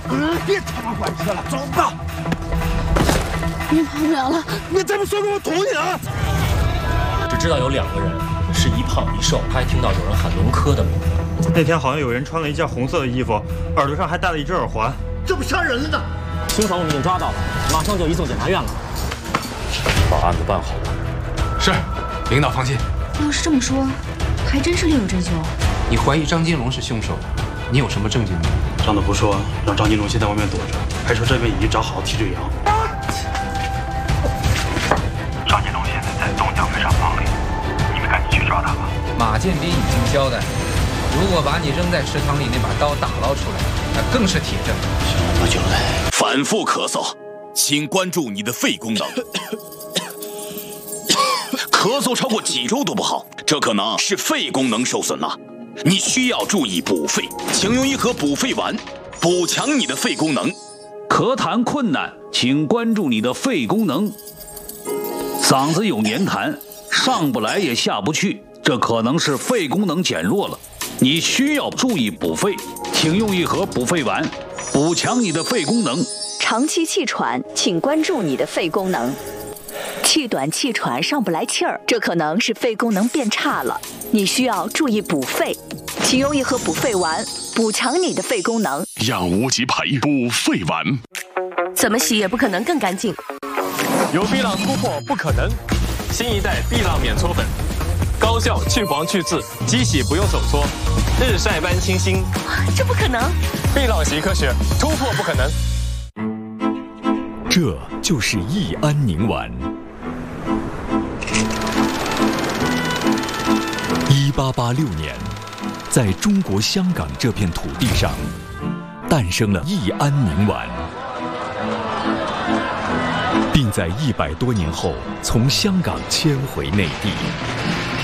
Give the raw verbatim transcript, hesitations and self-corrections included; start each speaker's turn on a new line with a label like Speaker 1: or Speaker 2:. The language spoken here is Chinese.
Speaker 1: 嗯，别他妈管车了，走吧。
Speaker 2: 你跑不了了，
Speaker 1: 你再不说给我捅你啊！
Speaker 3: 只知道有两个人，是一胖一瘦，他还听到有人喊龙科的名字。
Speaker 4: 那天好像有人穿了一件红色的衣服，耳朵上还戴了一只耳环，
Speaker 1: 这不杀人了呢？
Speaker 3: 凶手我们已经抓到了，马上就移送检察院了。
Speaker 5: 把案子办好了。是，领导放心。
Speaker 2: 要是这么说，还真是另有真凶。
Speaker 5: 你怀疑张金龙是凶手，你有什么证据吗？
Speaker 6: 张总不说让张金龙先在外面躲着，还说这边已经找好替罪羊。张金龙现在在东江飞上房里，你们赶紧去抓他吧。
Speaker 7: 马建斌已经交代，如果把你扔在池塘里那把刀打捞出来，那更是铁证。
Speaker 6: 什么交代？
Speaker 8: 反复咳嗽，请关注你的肺功能。咳嗽超过几周都不好，这可能是肺功能受损了。你需要注意补肺，请用一盒补肺丸，补强你的肺功能。
Speaker 9: 咳痰困难，请关注你的肺功能。嗓子有黏痰，上不来也下不去，这可能是肺功能减弱了。你需要注意补肺，请用一盒补肺丸，补强你的肺功能。
Speaker 10: 长期气喘，请关注你的肺功能。气短气喘上不来气儿，这可能是肺功能变差了，你需要注意补肺，请用一盒补肺丸，补强你的肺功能。
Speaker 8: 让无极培补肺丸，
Speaker 11: 怎么洗也不可能更干净。
Speaker 12: 有碧浪突破不可能，新一代碧浪免搓粉，高效去黄去渍，机洗不用手搓，日晒般清新。
Speaker 11: 这不可能！
Speaker 12: 碧浪洗科学，突破不可能。
Speaker 13: 这就是益安宁丸。一八八六年，在中国香港这片土地上，诞生了益安宁丸，并在一百多年后从香港迁回内地。